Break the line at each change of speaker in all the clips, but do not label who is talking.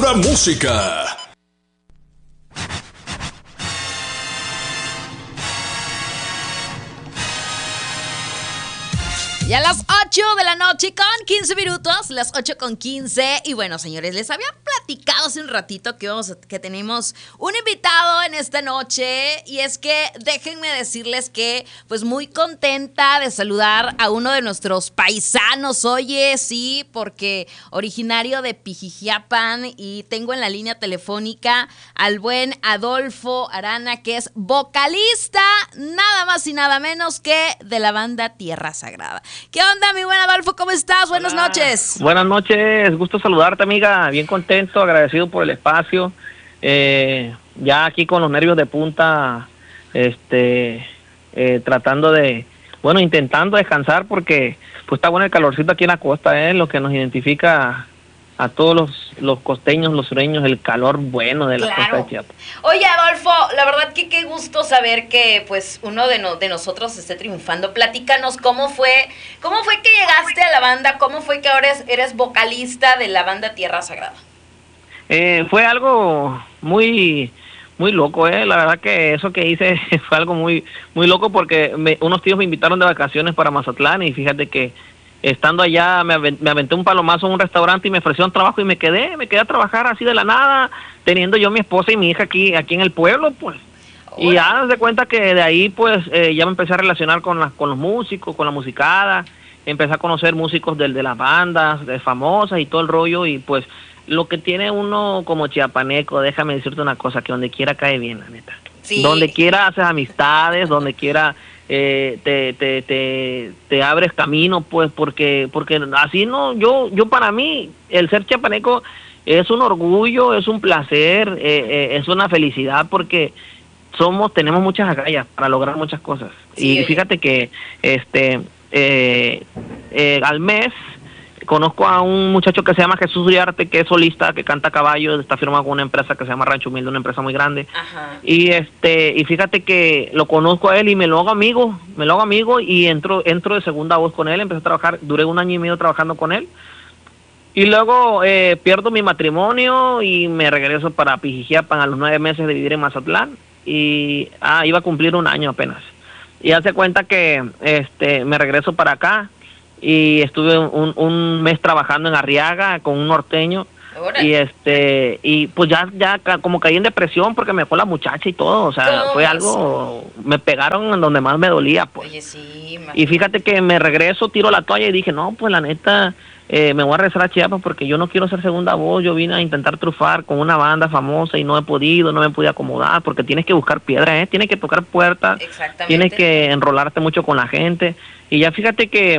pura música.
Y a las 8 de la noche con 15 minutos, las 8 con 15. Y bueno, señores, les había platicado hace un ratito que tenemos un invitado en esta noche. Y es que déjenme decirles que pues muy contenta de saludar a uno de nuestros paisanos. Oye, sí, porque originario de Pijijiapan, y tengo en la línea telefónica al buen Adolfo Arana, que es vocalista nada más y nada menos que de la banda Tierra Sagrada. ¿Qué onda, mi buen Adolfo? ¿Cómo estás?
Hola.
Buenas noches.
Buenas noches, gusto saludarte, amiga. Bien contento, agradecido por el espacio. Ya aquí con los nervios de punta, tratando de, bueno, intentando descansar porque pues está bueno el calorcito aquí en la costa, lo que nos identifica a todos los costeños, los sureños, el calor bueno de la costa de Chiapas.
Oye, Adolfo, la verdad que qué gusto saber que pues uno de nosotros esté triunfando. Platícanos cómo fue que llegaste a la banda, cómo fue que ahora eres vocalista de la banda Tierra Sagrada.
Fue algo muy loco, la verdad que eso que hice fue algo muy loco porque unos tíos me invitaron de vacaciones para Mazatlán y fíjate que estando allá me aventé un palomazo en un restaurante y me ofrecieron trabajo y me quedé a trabajar así de la nada, teniendo yo mi esposa y mi hija aquí en el pueblo, pues. Hola. Y ya de cuenta que de ahí pues ya me empecé a relacionar con los músicos, con la musicada, empecé a conocer músicos de las bandas de famosas y todo el rollo, y pues lo que tiene uno como chiapaneco, déjame decirte una cosa, que donde quiera cae bien, la neta. Sí. Donde quiera haces amistades, donde quiera te abres camino, pues, porque así no, yo para mí el ser chiapaneco es un orgullo, es un placer, es una felicidad, porque tenemos muchas agallas para lograr muchas cosas. Sí, y fíjate que al mes conozco a un muchacho que se llama Jesús Uriarte, que es solista, que canta a caballo, está firmado con una empresa que se llama Rancho Humilde, una empresa muy grande. Ajá. Y fíjate que lo conozco a él y me lo hago amigo y entro de segunda voz con él, empecé a trabajar, duré 1 año y medio trabajando con él. Y luego pierdo mi matrimonio y me regreso para Pijijiapan a los 9 meses de vivir en Mazatlán, y iba a cumplir 1 año apenas. Y hace cuenta que me regreso para acá. Y estuve un mes trabajando en Arriaga con un norteño. Y pues ya como caí en depresión porque me dejó la muchacha y todo, o sea, fue algo, me pegaron en donde más me dolía, pues. Oye, sí, y fíjate que me regreso, tiro la toalla y dije, no, pues la neta, me voy a regresar a Chiapas porque yo no quiero ser segunda voz. Yo vine a intentar trufar con una banda famosa y no me pude acomodar, porque tienes que buscar piedras, tienes que tocar puertas, tienes que enrolarte mucho con la gente. Y ya fíjate que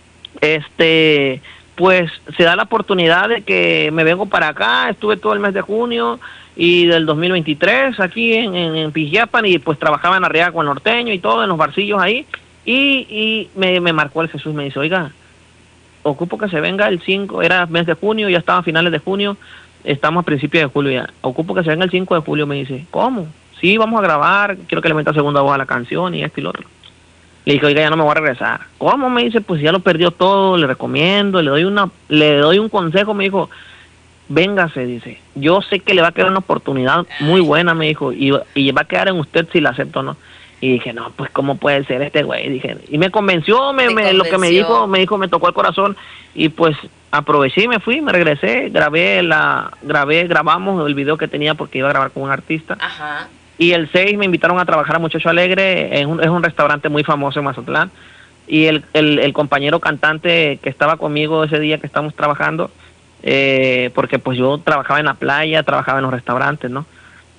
pues se da la oportunidad de que me vengo para acá. Estuve todo el mes de junio y del 2023 aquí en Pijiapan, y pues trabajaba en Arriaga con el norteño y todo, en los barcillos ahí, y me marcó el Jesús, me dice, oiga, ocupo que se venga el 5, era mes de junio, ya estaba a finales de junio, estamos a principios de julio ya, ocupo que se venga el 5 de julio, me dice, ¿cómo? Sí, vamos a grabar, quiero que le meta segunda voz a la canción y esto y lo otro. Le dije, oiga, ya no me voy a regresar. ¿Cómo? Me dice, pues ya lo perdió todo, le recomiendo, le doy un consejo. Me dijo, véngase, dice, yo sé que le va a quedar una oportunidad muy buena, me dijo, y va a quedar en usted si la acepto o no. Y dije, no, pues cómo puede ser este güey, dije, y me convenció, lo que me dijo, me tocó el corazón, y pues aproveché y me fui, me regresé, grabamos el video que tenía porque iba a grabar con un artista. Ajá. Y el 6 me invitaron a trabajar a Muchacho Alegre, es un restaurante muy famoso en Mazatlán, y el compañero cantante que estaba conmigo ese día que estábamos trabajando, porque pues yo trabajaba en la playa, trabajaba en los restaurantes, ¿no?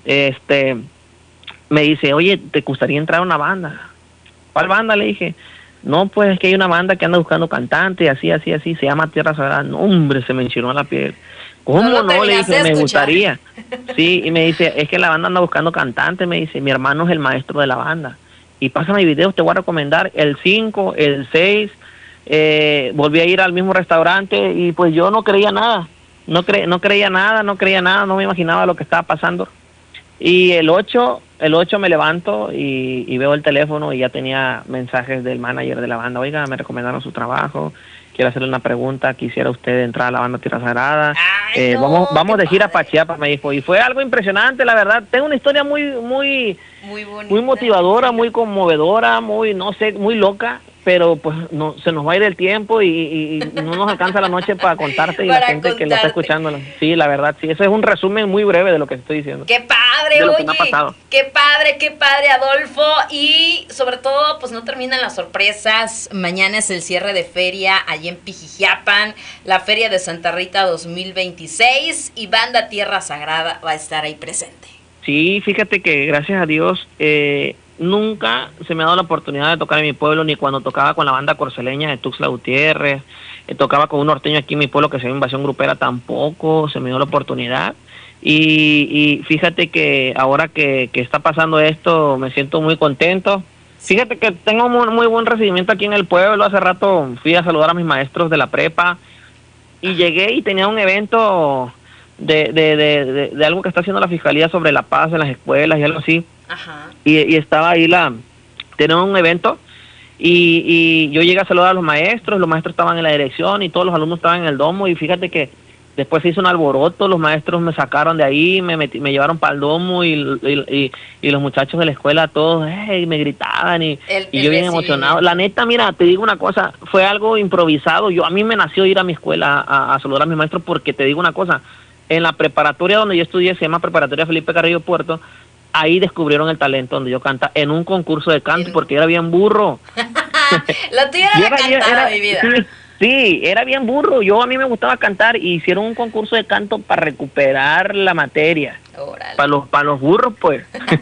Me dice, oye, ¿te gustaría entrar a una banda? ¿Cuál banda? Le dije, no, pues es que hay una banda que anda buscando cantantes, así, se llama Tierra Sagrada. No, hombre, se me enchinó la piel. ¿Cómo no? Le dije, me gustaría. Sí, y me dice, es que la banda anda buscando cantantes, me dice, mi hermano es el maestro de la banda. Y pásame videos, te voy a recomendar. El 5, el 6, volví a ir al mismo restaurante y pues yo no creía nada. No creía nada, no me imaginaba lo que estaba pasando. Y el 8 me levanto y veo el teléfono y ya tenía mensajes del manager de la banda. Oiga, me recomendaron su trabajo, quiero hacerle una pregunta, quisiera usted entrar a la banda Tierra Sagrada.
Ay, no,
vamos de gira
padre.
para Chiapas, me dijo, y fue algo impresionante, la verdad. Tengo una historia muy
bonita,
muy motivadora, muy conmovedora, muy, no sé, muy loca, pero pues no, se nos va a ir el tiempo y no nos alcanza la noche para contarte y
Para
la gente que lo está escuchando. Sí, la verdad, sí, eso es un resumen muy breve de lo que estoy diciendo.
¡Qué padre,
de lo
oye!
Que me ha pasado.
Qué padre, Adolfo! Y sobre todo, pues no terminan las sorpresas. Mañana es el cierre de feria allí en Pijijiapan, la Feria de Santa Rita 2026, y Banda Tierra Sagrada va a estar ahí presente.
Sí, fíjate que gracias a Dios nunca se me ha dado la oportunidad de tocar en mi pueblo, ni cuando tocaba con la banda corceleña de Tuxtla Gutiérrez, tocaba con un norteño aquí en mi pueblo que se llama Invasión Grupera, tampoco se me dio la oportunidad. Y fíjate que ahora que está pasando esto, me siento muy contento. Fíjate que tengo muy buen recibimiento aquí en el pueblo. Hace rato fui a saludar a mis maestros de la prepa y llegué y tenía un evento de algo que está haciendo la Fiscalía sobre la paz en las escuelas y algo así.
Ajá.
Y estaba ahí tenemos un evento y yo llegué a saludar a los maestros estaban en la dirección y todos los alumnos estaban en el domo, y fíjate que después se hizo un alboroto, los maestros me sacaron de ahí, me llevaron para el domo y los muchachos de la escuela todos me gritaban y yo bien emocionado. La neta, mira, te digo una cosa, fue algo improvisado. A mí me nació ir a mi escuela a saludar a mis maestros, porque te digo una cosa, en la preparatoria donde yo estudié, se llama Preparatoria Felipe Carrillo Puerto, ahí descubrieron el talento donde yo canta en un concurso de canto, porque era bien burro.
Lo tuyo era la cantada, mi vida.
Sí, era bien burro. A mí me gustaba cantar y hicieron un concurso de canto para recuperar la materia. Para los burros, pues.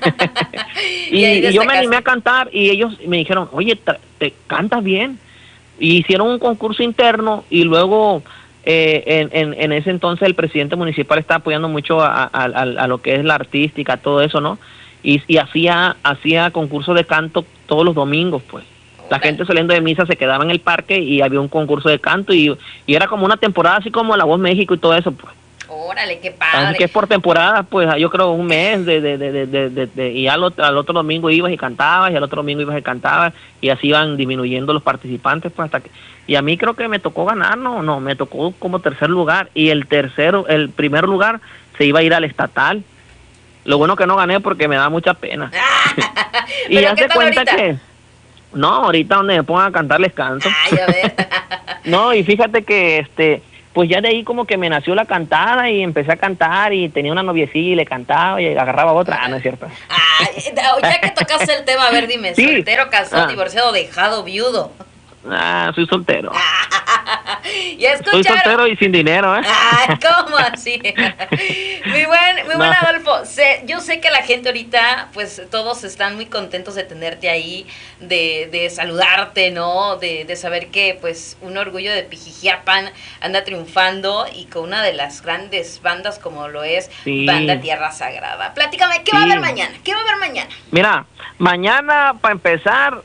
y yo me animé a cantar y ellos me dijeron, oye, te cantas bien. Y hicieron un concurso interno y luego en ese entonces el presidente municipal estaba apoyando mucho a lo que es la artística, todo eso, ¿no? Y hacía concurso de canto todos los domingos, pues. La gente saliendo de misa se quedaba en el parque y había un concurso de canto y era como una temporada así como La Voz México y todo eso, pues.
Órale, qué padre.
Así que es por temporada, pues yo creo un mes y al otro domingo ibas y cantabas, y al otro domingo ibas y cantabas, y así iban disminuyendo los participantes, pues hasta que... Y a mí creo que me tocó ganar, no, me tocó como tercer lugar, y el primer lugar se iba a ir al estatal. Lo bueno que no gané porque me da mucha pena. Y ya se cuenta ahorita? Que... No, ahorita donde me pongan a cantar les canto.
Ay, a ver.
No, y fíjate que pues ya de ahí como que me nació la cantada y empecé a cantar y tenía una noviecilla y le cantaba y agarraba otra. Ah, no es cierto.
Ya que tocaste el tema, a ver, dime, sí. ¿Soltero, casado, divorciado, dejado, viudo?
Soy soltero.
Ya escucharon.
Soy soltero y sin dinero, ¿eh?
Ay, ¿cómo así? Muy buen Adolfo. Yo sé que la gente ahorita, pues todos están muy contentos de tenerte ahí, de saludarte, ¿no? De saber que, pues, un orgullo de Pijijiapan anda triunfando y con una de las grandes bandas como lo es Banda Tierra Sagrada. Platícame, ¿qué va a haber mañana? ¿Qué va a haber mañana?
Mira, mañana, para empezar,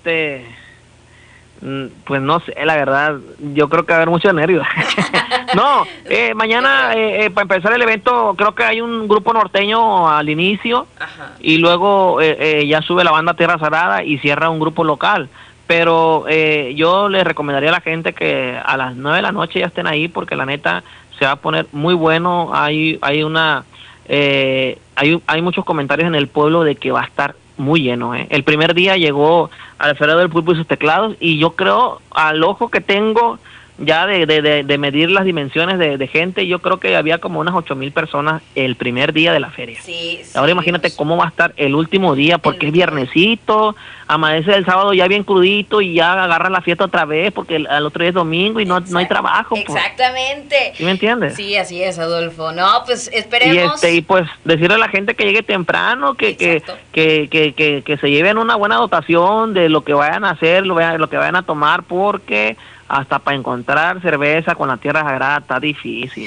pues no sé, la verdad, yo creo que va a haber mucho nervios. No, mañana, para empezar el evento, creo que hay un grupo norteño al inicio. Ajá. Y luego ya sube la banda Tierra Sagrada y cierra un grupo local. Pero yo les recomendaría a la gente que a las 9 de la noche ya estén ahí, porque la neta se va a poner muy bueno. Hay muchos comentarios en el pueblo de que va a estar muy lleno, ¿eh? El primer día llegó Alfredo del Pulpo y sus teclados, y yo creo, al ojo que tengo ya de medir las dimensiones de gente, yo creo que había como unas 8,000 personas el primer día de la feria. Sí, ahora imagínate cómo va a estar el último día, porque es viernesito, amanece el sábado ya bien crudito y ya agarra la fiesta otra vez, porque al otro día es domingo y no hay trabajo.
Exactamente.
Pues. ¿Sí me entiendes?
Sí, así es, Adolfo. No, pues esperemos.
Y pues decirle a la gente que llegue temprano, que se lleven una buena dotación de lo que vayan a hacer, lo que vayan a tomar, porque hasta para encontrar cerveza con la Tierra Sagrada está difícil.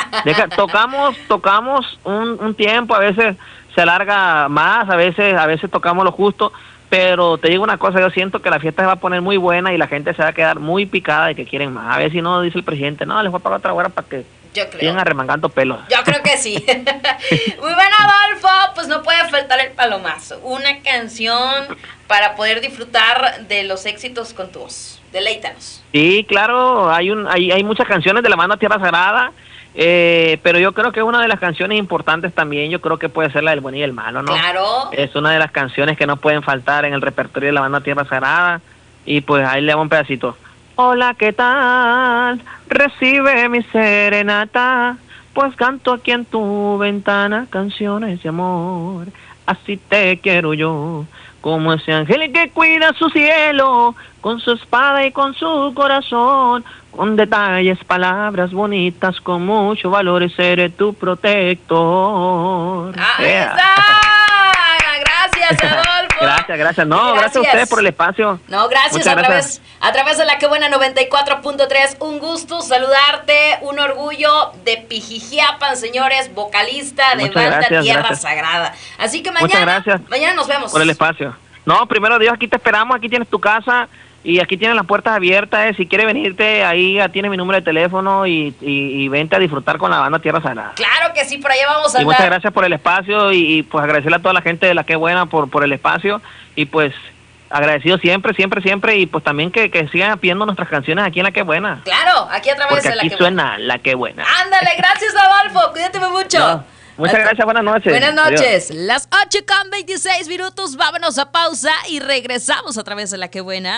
Tocamos un tiempo, a veces se alarga más, a veces tocamos lo justo, pero te digo una cosa, yo siento que la fiesta se va a poner muy buena y la gente se va a quedar muy picada de que quieren más. A ver si no, dice el presidente, no, les voy a pagar otra hora para que
Yo creo.
Siguen arremangando pelos.
Yo creo que sí. Muy bueno, Adolfo. Pues no puede faltar el palomazo. Una canción para poder disfrutar de los éxitos con tu voz. Deleítanos.
Sí, claro, hay muchas canciones de la banda Tierra Sagrada, pero yo creo que es una de las canciones importantes también. Yo creo que puede ser la del bueno y el malo, ¿no?
Claro.
Es una de las canciones que no pueden faltar en el repertorio de la banda Tierra Sagrada. Y pues ahí le damos un pedacito. Hola, ¿qué tal? Recibe mi serenata, pues canto aquí en tu ventana canciones de amor. Así te quiero yo, como ese ángel que cuida su cielo, con su espada y con su corazón, con detalles, palabras bonitas, con mucho valor, y seré tu protector.
¡Ahí está! Gracias, Adolfo.
Gracias. No, gracias a ustedes por el espacio.
No, gracias. A través de la Que Buena 94.3. Un gusto saludarte. Un orgullo de Pijijiapan, señores. Vocalista de banda Tierra Sagrada. Así que mañana nos vemos.
Por el espacio. No, primero Dios, aquí te esperamos. Aquí tienes tu casa. Y aquí tienes las puertas abiertas, si quieres venirte, ahí ya tienes mi número de teléfono y vente a disfrutar con la banda Tierra Sagrada.
Claro que sí, por allá vamos a andar.
Y muchas gracias por el espacio y pues agradecerle a toda la gente de la Que Buena por el espacio y pues agradecido siempre y pues también que sigan pidiendo nuestras canciones aquí en la Que Buena.
Claro, aquí a través
porque
de la Que Buena.
Aquí suena la Que Buena.
Ándale, gracias Adolfo, cuídate mucho.
No. Muchas gracias, buenas noches.
Buenas noches. Adiós. Las 8:26, vámonos a pausa y regresamos a través de la Que Buena.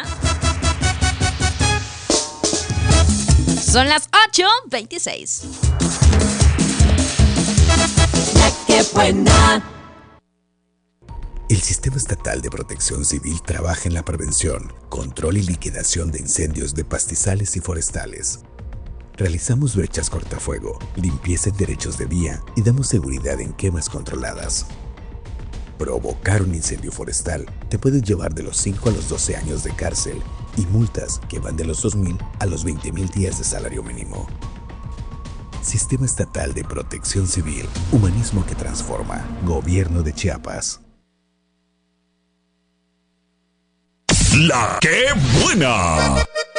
Son las 8:26.
La Que Buena.
El Sistema Estatal de Protección Civil trabaja en la prevención, control y liquidación de incendios de pastizales y forestales. Realizamos brechas cortafuego, limpieza en derechos de vía y damos seguridad en quemas controladas. Provocar un incendio forestal te puede llevar de los 5 a los 12 años de cárcel y multas que van de los 2,000 a los 20,000 días de salario mínimo. Sistema Estatal de Protección Civil, humanismo que transforma. Gobierno de Chiapas.
La Que Buena.